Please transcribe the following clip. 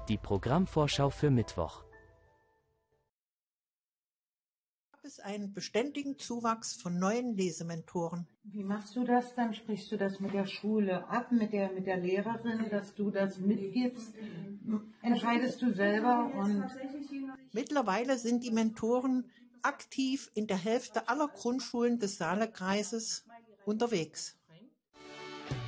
Die Programmvorschau für Mittwoch. Gab es einen beständigen Zuwachs von neuen Lesementoren. Wie machst du das dann? Sprichst du das mit der Schule ab, mit der Lehrerin, dass du das mitgibst? Entscheidest du selber? Und Mittlerweile sind die Mentoren aktiv in der Hälfte aller Grundschulen des Saalekreises unterwegs.